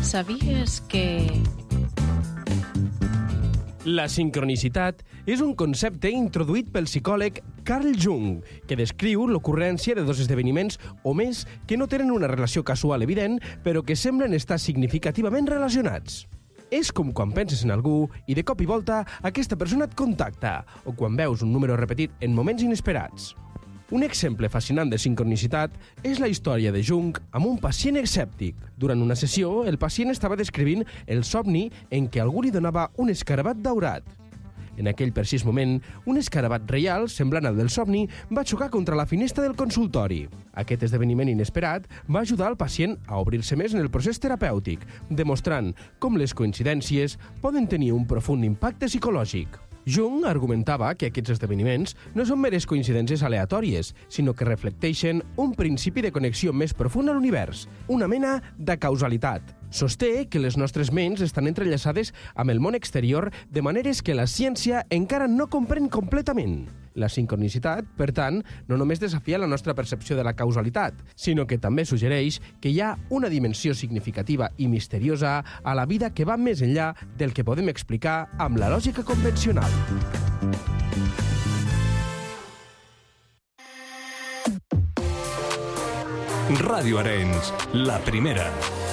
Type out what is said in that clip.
Sabies que... La sincronicitat és un concepte introduït pel psicòleg Carl Jung, que descriu l'ocurrència de dos esdeveniments o més que no tenen una relació casual evident, però que semblen estar significativament relacionats. És com quan penses en algú i de cop i volta aquesta persona et contacta, o quan veus un número repetit en moments inesperats. Un exemple fascinant de sincronicitat és la història de Jung amb un pacient escèptic. Durant una sessió, el pacient estava descrivint el somni en què algú li donava un escarabat daurat. En aquell precís moment, un escarabat reial, semblant al del somni, va xocar contra la finestra del consultori. Aquest esdeveniment inesperat va ajudar al pacient a obrir-se més en el procés terapèutic, demostrant com les coincidències poden tenir un profund impacte psicològic. Jung argumentava que aquests esdeveniments no són meres coincidències aleatòries, sinó que reflecteixen un principi de connexió més profund a l'univers, una mena de causalitat. Sosté que les nostres ments estan entrellaçades amb el món exterior de maneres que la ciència encara no comprèn completament. La sincronicitat, per tant, no només desafia la nostra percepció de la causalitat, sinó que també suggereix que hi ha una dimensió significativa i misteriosa a la vida que va més enllà del que podem explicar amb la lògica convencional. Ràdio Arenys, la primera.